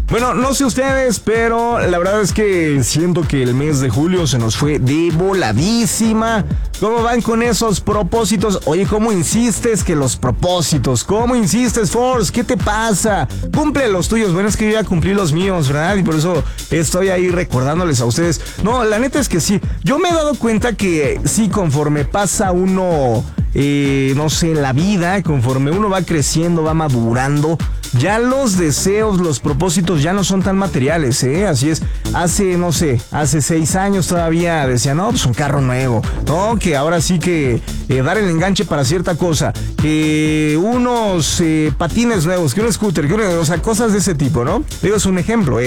Bueno, no sé ustedes, pero la verdad es que siento que el mes de julio se nos fue de voladísima. ¿Cómo van con esos propósitos? Oye, ¿cómo insistes que los propósitos? ¿Cómo insistes, Force? ¿Qué te pasa? Cumple los tuyos. Bueno, es que yo ya cumplí los míos, ¿verdad? Y por eso estoy ahí recordándoles a ustedes. No, la neta es que sí. Yo me he dado cuenta que sí, conforme pasa uno, no sé, la vida, conforme uno va creciendo, va madurando, ya los deseos, los propósitos ya no son tan materiales, ¿eh? Así es. Hace 6 años todavía decía, no, pues un carro nuevo. No, que ahora sí que dar el enganche para cierta cosa. Que unos patines nuevos, que un scooter, o sea, cosas de ese tipo, ¿no? Digo, es un ejemplo.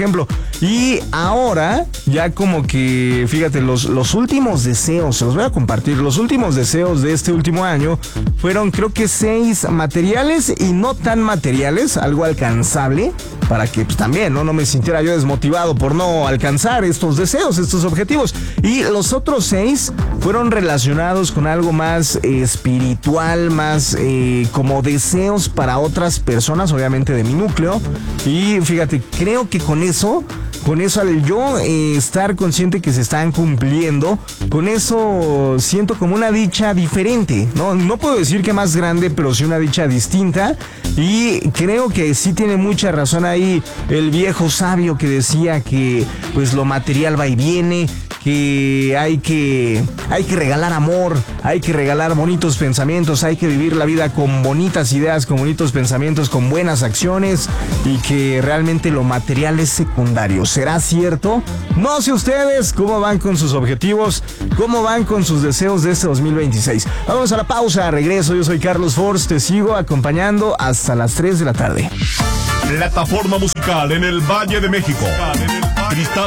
Y ahora, ya como que, fíjate, los últimos deseos, se los voy a compartir. Los últimos deseos de este último año fueron, creo que 6 materiales y no tan materiales, algo alcanzable, para que pues, también no me sintiera yo desmotivado por no alcanzar estos deseos, estos objetivos. Y los otros 6 fueron relacionados con algo más espiritual, más como deseos para otras personas, obviamente de mi núcleo. Y fíjate, creo que con eso al yo estar consciente que se están cumpliendo, con eso siento como una dicha diferente, no puedo decir que más grande, pero sí una dicha distinta. Y creo que sí tiene mucha razón ahí el viejo sabio que decía que pues lo material va y viene, que hay que regalar amor, hay que regalar bonitos pensamientos, hay que vivir la vida con bonitas ideas, con bonitos pensamientos, con buenas acciones, y que realmente lo material es secundario. ¿Será cierto? No sé ustedes cómo van con sus objetivos, cómo van con sus deseos de este 2026. Vamos a la pausa, regreso. Yo soy Carlos Force, te sigo acompañando hasta las 3 de la tarde. Plataforma musical en el Valle de México. Cristal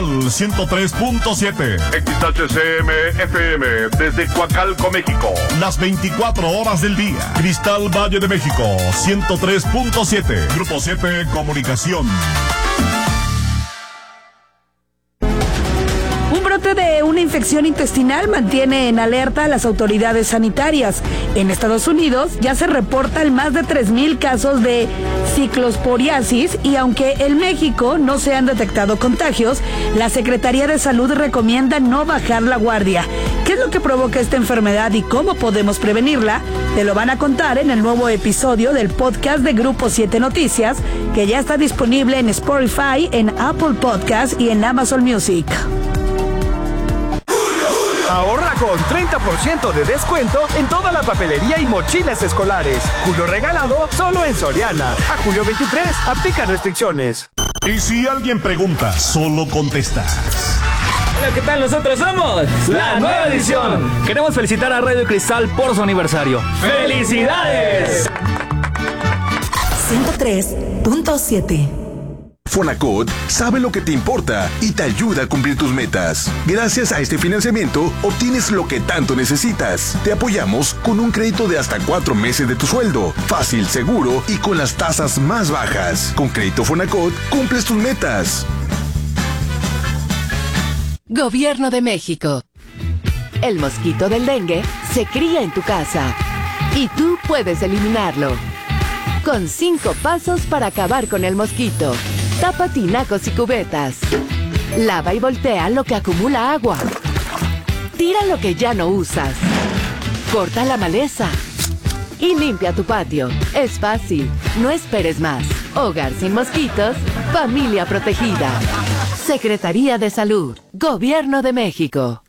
103.7. XHCM FM desde Coacalco, México. Las 24 horas del día. Cristal Valle de México 103.7. Grupo 7 Comunicación. De una infección intestinal mantiene en alerta a las autoridades sanitarias. En Estados Unidos ya se reportan más de 3,000 casos de ciclosporiasis, y aunque en México no se han detectado contagios, la Secretaría de Salud recomienda no bajar la guardia. ¿Qué es lo que provoca esta enfermedad y cómo podemos prevenirla? Te lo van a contar en el nuevo episodio del podcast de Grupo 7 Noticias, que ya está disponible en Spotify, en Apple Podcast y en Amazon Music. Ahorra con 30% de descuento en toda la papelería y mochilas escolares. Julio regalado solo en Soriana. A julio 23, aplica restricciones. Y si alguien pregunta, solo contestas. Hola, ¿qué tal? Nosotros somos La Nueva Edición. Queremos felicitar a Radio Cristal por su aniversario. ¡Felicidades! 103.7. Fonacot sabe lo que te importa y te ayuda a cumplir tus metas. Gracias a este financiamiento, obtienes lo que tanto necesitas. Te apoyamos con un crédito de hasta 4 meses de tu sueldo. Fácil, seguro y con las tasas más bajas. Con Crédito Fonacot, cumples tus metas. Gobierno de México. El mosquito del dengue se cría en tu casa y tú puedes eliminarlo. Con 5 pasos para acabar con el mosquito. Tapa tinacos y cubetas. Lava y voltea lo que acumula agua. Tira lo que ya no usas. Corta la maleza. Y limpia tu patio. Es fácil. No esperes más. Hogar sin mosquitos. Familia protegida. Secretaría de Salud. Gobierno de México.